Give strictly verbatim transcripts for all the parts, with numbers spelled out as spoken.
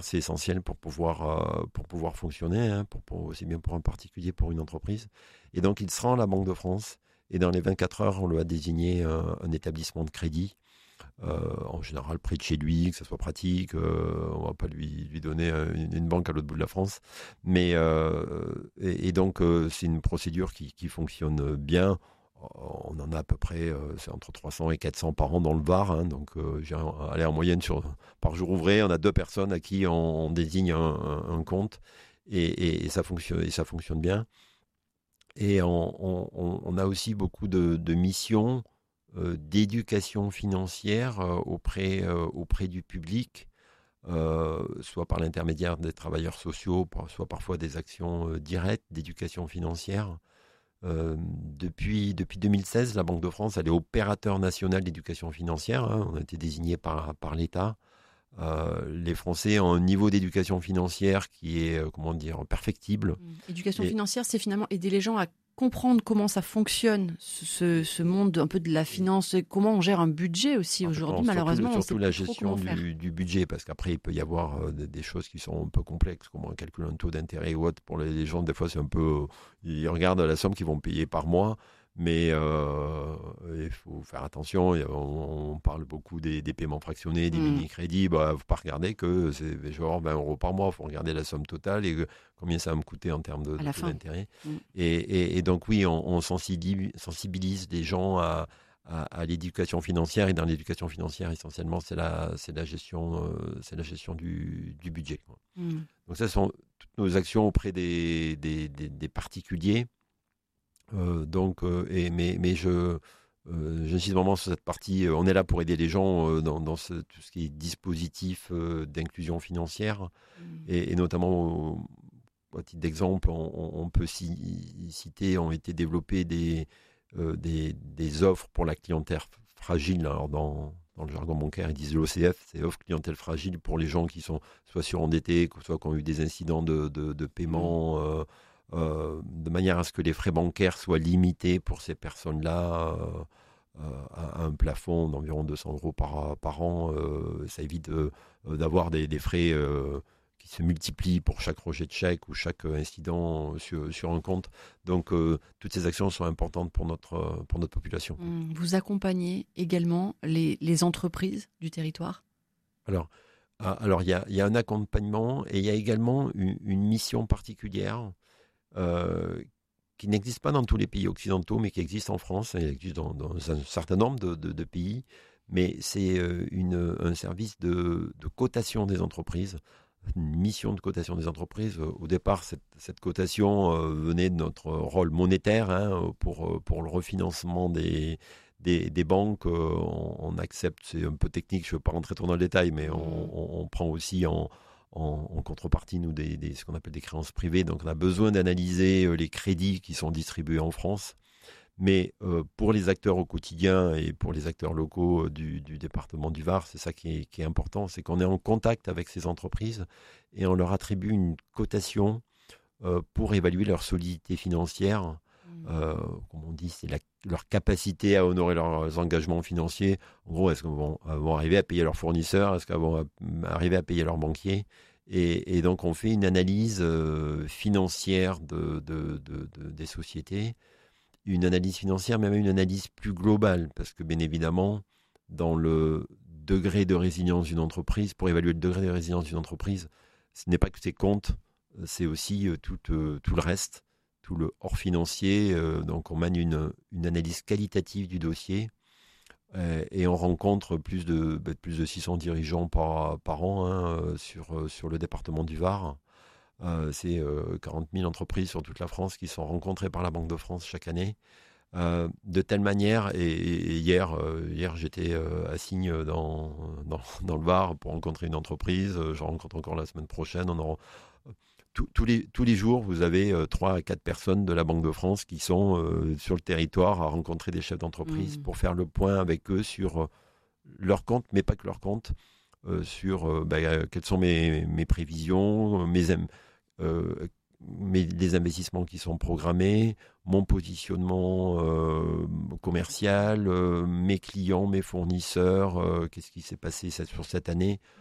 bancaire, c'est essentiel pour pouvoir, euh, pour pouvoir fonctionner, hein, pour, pour, aussi bien pour un particulier, pour une entreprise. Et donc, il se rend à la Banque de France. Et dans les vingt-quatre heures, on lui a désigné un, un établissement de crédit, euh, en général près de chez lui, que ça soit pratique. Euh, on ne va pas lui, lui donner une, une banque à l'autre bout de la France. Mais, euh, et, et donc, euh, c'est une procédure qui, qui fonctionne bien. On en a à peu près, euh, c'est entre trois cents et quatre cents par an dans le Var. Hein, donc, euh, j'ai un- allez, en moyenne, sur, par jour ouvré, on a deux personnes à qui on, on désigne un, un- un compte. Et, et- et ça fonctionne, et ça fonctionne bien. Et on, on- on- on a aussi beaucoup de, de missions euh, d'éducation financière euh, auprès, euh, auprès du public, euh, soit par l'intermédiaire des travailleurs sociaux, par- soit parfois des actions euh, directes d'éducation financière. Euh, depuis, depuis deux mille seize, la Banque de France, elle est opérateur national d'éducation financière. Hein, on a été désigné par, par l'État. Euh, les Français ont un niveau d'éducation financière qui est, euh, comment dire, perfectible. Mmh. Éducation Et, financière, c'est finalement aider les gens à comprendre comment ça fonctionne, ce, ce, ce monde un peu de la finance, et comment on gère un budget aussi aujourd'hui. Parfaitement. Surtout, le- Malheureusement, on ne sait surtout la plus trop gestion comment faire. du, du budget, parce qu'après, il peut y avoir euh, des, des choses qui sont un peu complexes, comme calculer un taux d'intérêt ou autre. Pour les, les gens, des fois, c'est un peu... Ils regardent la somme qu'ils vont payer par mois, mais euh, il faut faire attention. Il y a- On, on parle beaucoup des, des paiements fractionnés, des Mmh. mini-crédits. Il ne faut pas regarder que c'est genre vingt euros par mois. Il faut regarder la somme totale et que- combien ça va me coûter en termes de, À de la taux fin. d'intérêt. Mmh. Et, et- et donc, oui, on, on sensibilise, sensibilise les gens à à, à l'éducation financière. Et dans l'éducation financière, essentiellement, c'est la, c'est la gestion, euh, c'est la gestion du, du budget, quoi. Mmh. Donc ça, ce sont toutes nos actions auprès des, des, des, des particuliers. Euh, donc, euh, et, mais, mais je, euh, j'insiste vraiment sur cette partie. Euh, on est là pour aider les gens euh, dans, dans ce, tout ce qui est dispositif euh, d'inclusion financière. Mmh. Et, et notamment, au, à titre d'exemple, on, on peut ci- citer, ont été développés des, euh, des, des offres pour la clientèle fragile. Alors dans, dans le jargon bancaire, ils disent l'O C F, c'est offre clientèle fragile pour les gens qui sont soit surendettés, soit qui ont eu des incidents de, de, de paiement, euh, euh, de manière à ce que les frais bancaires soient limités pour ces personnes-là euh, euh, à un plafond d'environ deux cents euros par, par an. Euh, ça évite euh, d'avoir des, des frais euh, qui se multiplient pour chaque rejet de chèque ou chaque incident sur, sur un compte. Donc, euh, toutes ces actions sont importantes pour notre, pour notre population. Mmh. Vous accompagnez également les, les entreprises du territoire? Alors, ah, alors il y a, il y a un accompagnement et il y a également une, une mission particulière euh, qui n'existe pas dans tous les pays occidentaux, mais qui existe en France, elle existe dans, dans un certain nombre de, de- de pays, mais c'est euh, une, un service de, de cotation des entreprises, une mission de cotation des entreprises. Euh, Au départ, cette, cette cotation euh, venait de notre rôle monétaire, hein, pour, euh, pour le refinancement des, des, des banques. Euh, on, on accepte, c'est un peu technique, je ne veux pas rentrer trop dans le détail, mais on, Mmh. on- on prend aussi en, en, en contrepartie, nous, des, des- ce qu'on appelle des créances privées. Donc, on a besoin d'analyser euh, les crédits qui sont distribués en France. Mais euh, pour les acteurs au quotidien et pour les acteurs locaux euh, du, du département du Var, c'est ça qui est, qui est important, c'est qu'on est en contact avec ces entreprises et on leur attribue une cotation euh, pour évaluer leur solidité financière. Mmh. Euh, comme on dit, c'est la- leur capacité à honorer leurs engagements financiers. En gros, est-ce qu'elles vont, elles vont arriver à payer leurs fournisseurs? Est-ce qu'elles vont euh, arriver à payer leurs banquiers? Et, et donc, on fait une analyse euh, financière de, de- de- de- des sociétés, une analyse financière, mais même une analyse plus globale, parce que bien évidemment, dans le degré de résilience d'une entreprise, pour évaluer le degré de résilience d'une entreprise, ce n'est pas que ses comptes, c'est aussi euh, tout, euh, tout le reste, tout le hors financier. Euh, donc on mène une, une analyse qualitative du dossier euh, et on rencontre plus de, bah, plus de six cents dirigeants par, par an, hein, euh, sur, euh, sur le département du Var. Euh, c'est euh, quarante mille entreprises sur toute la France qui sont rencontrées par la Banque de France chaque année. Euh, de telle manière, et, et hier, euh, hier j'étais euh, à Signes dans, dans, dans le Var pour rencontrer une entreprise. Euh, J'en rencontre encore la semaine prochaine. On aura, tous, tous les, tous les jours, vous avez euh, trois à quatre personnes de la Banque de France qui sont euh, sur le territoire à rencontrer des chefs d'entreprise Mmh. pour faire le point avec eux sur euh, leur compte, mais pas que leur compte, euh, sur euh, bah, euh, quelles sont mes, mes prévisions, mes, im- euh, mes, les investissements qui sont programmés, mon positionnement euh, commercial, euh, mes clients, mes fournisseurs, euh, qu'est-ce qui s'est passé cette- sur cette année.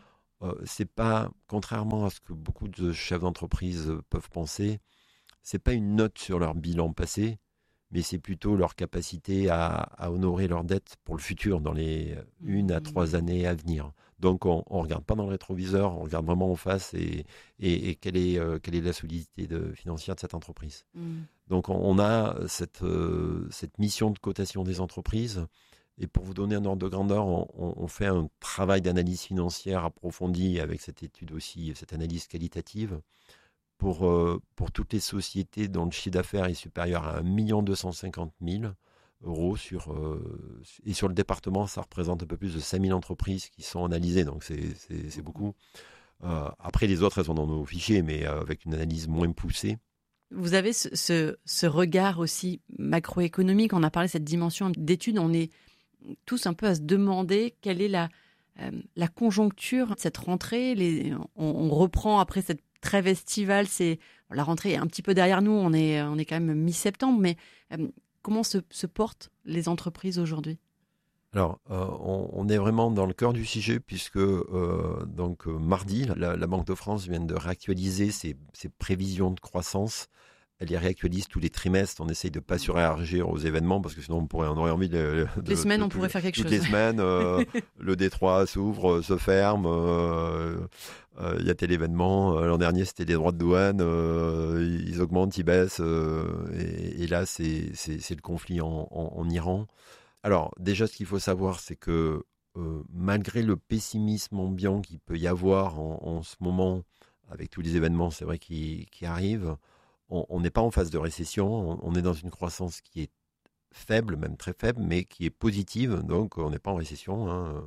euh, c'est pas, contrairement à ce que beaucoup de chefs d'entreprise peuvent penser, c'est pas une note sur leur bilan passé, mais c'est plutôt leur capacité à, à honorer leurs dettes pour le futur, dans les une à trois années à venir. Donc on ne regarde pas dans le rétroviseur, on regarde vraiment en face et, et, et quelle, est, euh, quelle est la solidité de, financière de cette entreprise. Mm. Donc on, on a cette, euh, cette mission de cotation des entreprises. Et pour vous donner un ordre de grandeur, on, on fait un travail d'analyse financière approfondi avec cette étude aussi, cette analyse qualitative. Pour, euh, pour toutes les sociétés dont le chiffre d'affaires est supérieur à un million deux cent cinquante mille euros. Sur, euh, et sur le département, ça représente un peu plus de cinq mille entreprises qui sont analysées, donc c'est, c'est, c'est beaucoup. Euh, après, les autres, elles sont dans nos fichiers, mais euh, avec une analyse moins poussée. Vous avez ce, ce, ce regard aussi macroéconomique. On a parlé de cette dimension d'études. On est tous un peu à se demander quelle est la, euh, la conjoncture de cette rentrée. Les, on, on reprend après cette trêve estivale. C'est, la rentrée est un petit peu derrière nous. On est, on est quand même mi-septembre. Mais euh, comment se, se portent les entreprises aujourd'hui ? Alors, euh, on, on est vraiment dans le cœur du sujet puisque euh, donc, euh, mardi, la, la Banque de France vient de réactualiser ses, ses prévisions de croissance. Elle les réactualise tous les trimestres. On essaye de ne pas surréagir aux événements parce que sinon on, pourrait, on aurait envie de... Toutes les semaines, de, on de, pourrait faire quelque toutes chose. Toutes les semaines, euh, le détroit s'ouvre, se ferme. Il euh, euh, y a tel événement. L'an dernier, c'était les droits de douane. Euh, ils augmentent, ils baissent. Euh, et, et là, c'est, c'est, c'est le conflit en, en, en Iran. Alors, déjà, ce qu'il faut savoir, c'est que euh, malgré le pessimisme ambiant qu'il peut y avoir en, en ce moment, avec tous les événements, c'est vrai, qui, qui arrivent, on n'est pas en phase de récession, on, on est dans une croissance qui est faible, même très faible, mais qui est positive, donc on n'est pas en récession. Hein.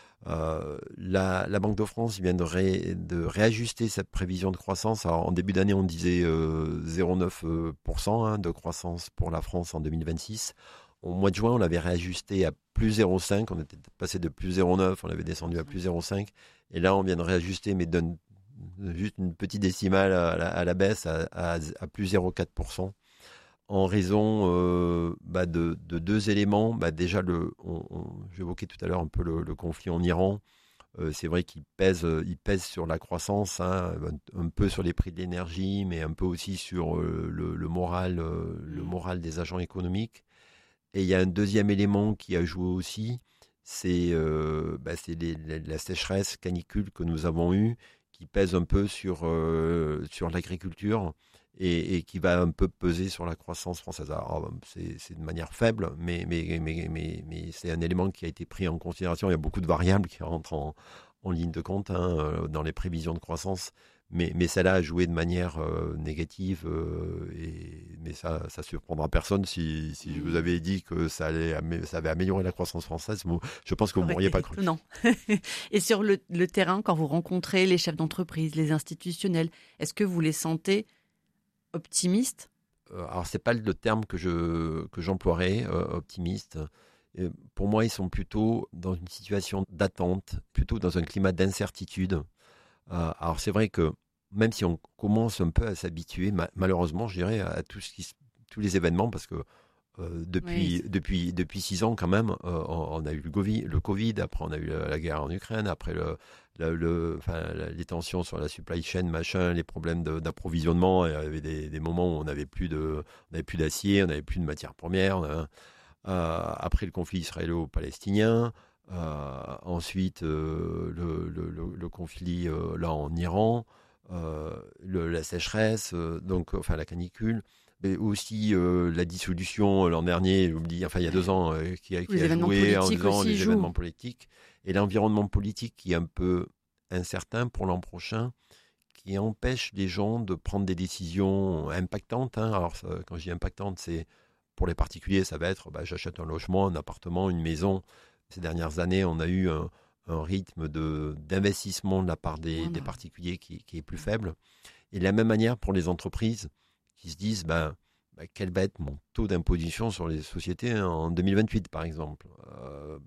Euh, la, la Banque de France vient de, ré, de réajuster cette prévision de croissance. Alors, en début d'année, on disait euh, zéro virgule neuf pour cent hein, de croissance pour la France en deux mille vingt-six. Au mois de juin, on l'avait réajusté à plus zéro virgule cinq. On était passé de plus zéro virgule neuf, on avait descendu à plus zéro virgule cinq. Et là, on vient de réajuster, mais donne juste une petite décimale à la, à la baisse, à, à, à plus zéro virgule quatre pour cent. En raison euh, bah de, de deux éléments. Bah déjà, le, on, on, j'évoquais tout à l'heure un peu le, le conflit en Iran. Euh, c'est vrai qu'il pèse, il pèse sur la croissance, hein, un, un peu sur les prix de l'énergie, mais un peu aussi sur euh, le, le, moral, euh, le moral des agents économiques. Et il y a un deuxième élément qui a joué aussi, c'est, euh, bah, c'est les, la, la sécheresse canicule que nous avons eue, qui pèse un peu sur, euh, sur l'agriculture et, et qui va un peu peser sur la croissance française. Alors, c'est, c'est de manière faible, mais, mais, mais, mais, mais c'est un élément qui a été pris en considération. Il y a beaucoup de variables qui rentrent en, en ligne de compte hein, dans les prévisions de croissance. Mais, mais celle-là a joué de manière euh, négative, euh, et, mais ça ne surprendra personne si, si je vous avais dit que ça, allait, ça avait amélioré la croissance française. Je pense que vous ne m'auriez pas cru. Non. Et sur le, le terrain, quand vous rencontrez les chefs d'entreprise, les institutionnels, est-ce que vous les sentez optimistes ? euh, Alors, ce n'est pas le terme que, je, que j'emploierais, euh, optimiste. Et pour moi, ils sont plutôt dans une situation d'attente, plutôt dans un climat d'incertitude. Euh, alors c'est vrai que même si on commence un peu à s'habituer, ma- malheureusement, je dirais, à tout ce qui, tous les événements, parce que euh, depuis, oui. depuis, depuis six ans quand même, euh, on, on a eu le COVID, le COVID, après on a eu la, la guerre en Ukraine, après le, le, le, enfin, les tensions sur la supply chain, machin, les problèmes de, d'approvisionnement. Il y avait des, des moments où on n'avait plus, de, on avait plus d'acier, on n'avait plus de matières premières. Euh, après le conflit israélo-palestinien. Euh, ensuite, euh, le, le, le, le conflit euh, là en Iran, euh, le, la sécheresse, euh, donc enfin la canicule, mais aussi euh, la dissolution l'an dernier, j'oublie, enfin il y a deux ans, euh, qui a, qui a joué en disant les jouent. événements politiques et l'environnement politique qui est un peu incertain pour l'an prochain, qui empêche les gens de prendre des décisions impactantes. Hein. Alors ça, quand je dis impactantes, c'est pour les particuliers, ça va être bah, j'achète un logement, un appartement, une maison. Ces dernières années, on a eu un, un rythme de, d'investissement de la part des, des particuliers qui, qui est plus faible. Et de la même manière pour les entreprises qui se disent ben, ben, quel va être mon taux d'imposition sur les sociétés en deux mille vingt-huit, par exemple. Euh,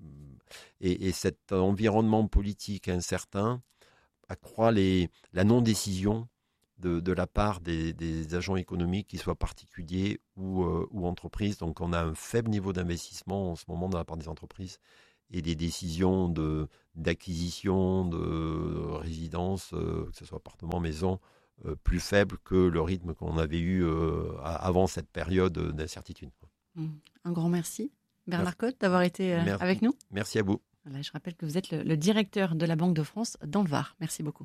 et, et cet environnement politique incertain accroît les, la non-décision De, de la part des, des agents économiques, qu'ils soient particuliers ou, euh, ou entreprises. Donc on a un faible niveau d'investissement en ce moment de la part des entreprises. et des décisions de, d'acquisition de résidence, euh, que ce soit appartement, maison, euh, plus faibles que le rythme qu'on avait eu euh, avant cette période d'incertitude. Mmh. Un grand merci, Bernard Merci. Cotte, d'avoir été euh, Merci. avec nous. Merci à vous. Voilà, je rappelle que vous êtes le, le directeur de la Banque de France dans le Var. Merci beaucoup.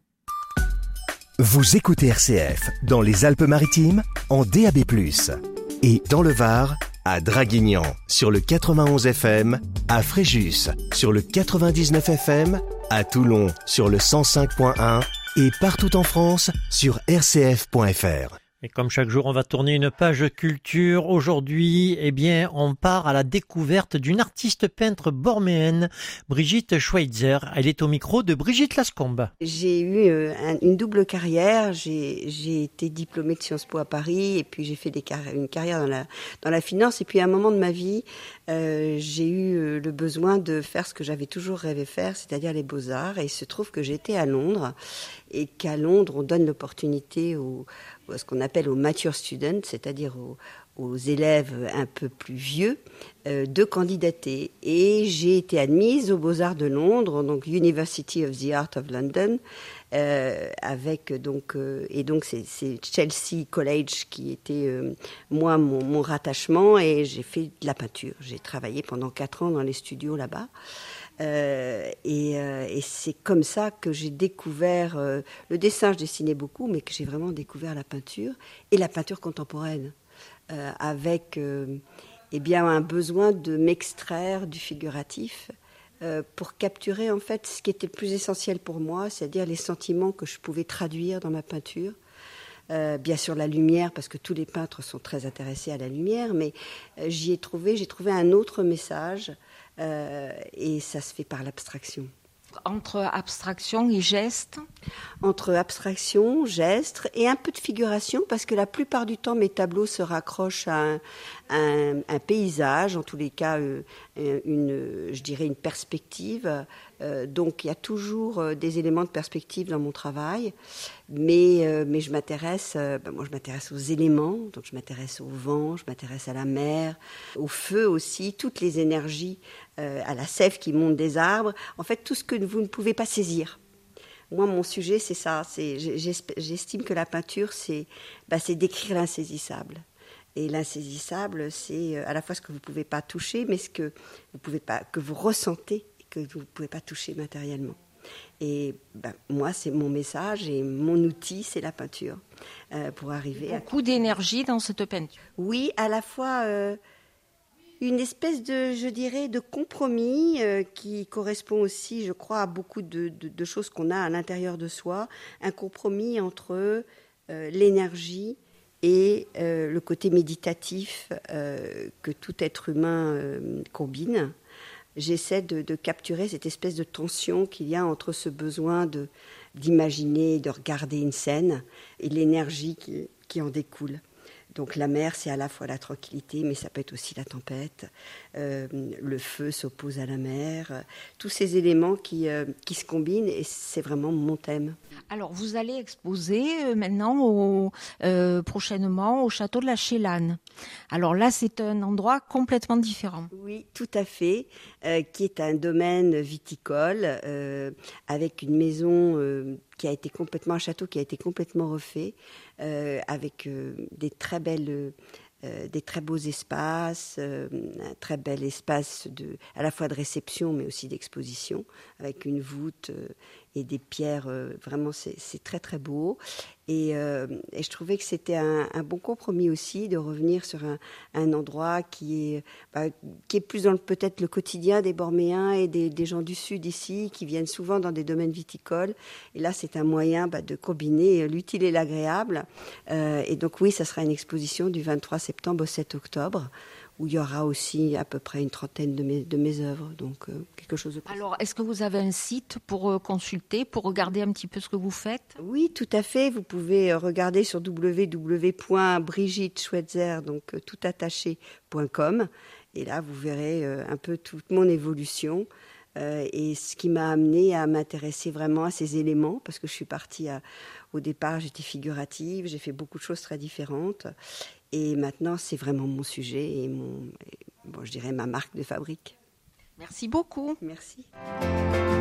Vous écoutez R C F dans les Alpes-Maritimes en D A B plus, et dans le Var à Draguignan sur le quatre-vingt-onze F M, à Fréjus sur le quatre-vingt-dix-neuf F M, à Toulon sur le cent cinq point un et partout en France sur r c f point f r. Et comme chaque jour, on va tourner une page culture. Aujourd'hui, eh bien, on part à la découverte d'une artiste peintre bornéenne, Brigitte Schweitzer. Elle est au micro de Brigitte Lascombe. J'ai eu euh, un, une double carrière. J'ai, j'ai été diplômée de Sciences Po à Paris et puis j'ai fait des carri- une carrière dans la, dans la finance. Et puis à un moment de ma vie, euh, j'ai eu euh, le besoin de faire ce que j'avais toujours rêvé faire, c'est-à-dire les beaux-arts. Et il se trouve que j'étais à Londres et qu'à Londres, on donne l'opportunité aux ce qu'on appelle aux mature students, c'est-à-dire aux, aux élèves un peu plus vieux, euh, de candidater. Et j'ai été admise aux Beaux-Arts de Londres, donc University of the Art of London, euh, avec donc euh, et donc c'est, c'est Chelsea College qui était euh, moi mon, mon rattachement, et j'ai fait de la peinture. J'ai travaillé pendant quatre ans dans les studios là-bas. Euh, et, euh, et c'est comme ça que j'ai découvert euh, le dessin. Je dessinais beaucoup, mais que j'ai vraiment découvert la peinture et la peinture contemporaine, euh, avec euh, eh bien un besoin de m'extraire du figuratif euh, pour capturer en fait ce qui était le plus essentiel pour moi, c'est-à-dire les sentiments que je pouvais traduire dans ma peinture. Euh, bien sûr la lumière, parce que tous les peintres sont très intéressés à la lumière, mais euh, j'y ai trouvé, j'ai trouvé un autre message. Euh, et ça se fait par l'abstraction. Entre abstraction et geste Entre abstraction, geste et un peu de figuration, parce que la plupart du temps, mes tableaux se raccrochent à un, un, un paysage, en tous les cas, euh, une, je dirais une perspective. Euh, donc, il y a toujours euh, des éléments de perspective dans mon travail, mais, euh, mais je m'intéresse, euh, ben moi, je m'intéresse aux éléments, donc je m'intéresse au vent, je m'intéresse à la mer, au feu aussi, toutes les énergies, euh, à la sève qui monte des arbres, en fait, tout ce que vous ne pouvez pas saisir. Moi, mon sujet, c'est ça. C'est, j'estime que la peinture, c'est, bah, c'est décrire l'insaisissable. Et l'insaisissable, c'est à la fois ce que vous ne pouvez pas toucher, mais ce que vous, pouvez pas, que vous ressentez et que vous ne pouvez pas toucher matériellement. Et ben, moi, c'est mon message et mon outil, c'est la peinture. Euh, pour arriver à... Beaucoup d'énergie dans cette peinture. Oui, à la fois... Euh, une espèce de, je dirais, de compromis euh, qui correspond aussi, je crois, à beaucoup de, de, de choses qu'on a à l'intérieur de soi. Un compromis entre euh, l'énergie et euh, le côté méditatif euh, que tout être humain euh, combine. J'essaie de, de capturer cette espèce de tension qu'il y a entre ce besoin de, d'imaginer, de regarder une scène et l'énergie qui, qui en découle. Donc la mer, c'est à la fois la tranquillité, mais ça peut être aussi la tempête. Euh, le feu s'oppose à la mer. Tous ces éléments qui, euh, qui se combinent, et c'est vraiment mon thème. Alors, vous allez exposer euh, maintenant, au, euh, prochainement, au château de la Chélane. Alors là, c'est un endroit complètement différent. Oui, tout à fait, euh, qui est un domaine viticole, euh, avec une maison euh, qui a été complètement, un château qui a été complètement refait, euh, avec euh, des très belles... Euh, des très beaux espaces, euh, un très bel espace de, à la fois de réception mais aussi d'exposition, avec une voûte euh, et des pierres, euh, vraiment c'est, c'est très très beau. Et, euh, et je trouvais que c'était un, un bon compromis aussi de revenir sur un, un endroit qui est, bah, qui est plus dans le, peut-être le quotidien des Borméens et des, des gens du Sud ici, qui viennent souvent dans des domaines viticoles. Et là, c'est un moyen bah, de combiner l'utile et l'agréable. Euh, et donc oui, ça sera une exposition du vingt-trois septembre au sept octobre, où il y aura aussi à peu près une trentaine de mes, de mes œuvres, donc euh, quelque chose de... Alors, est-ce que vous avez un site pour euh, consulter, pour regarder un petit peu ce que vous faites ? Oui, tout à fait. Vous pouvez regarder sur w w w point brigitte schweitzer, donc euh, tout attaché point com, et là, vous verrez euh, un peu toute mon évolution euh, et ce qui m'a amené à m'intéresser vraiment à ces éléments, parce que je suis partie à... Au départ, j'étais figurative, j'ai fait beaucoup de choses très différentes. Et maintenant, c'est vraiment mon sujet et mon, bon, je dirais ma marque de fabrique. Merci beaucoup. Merci.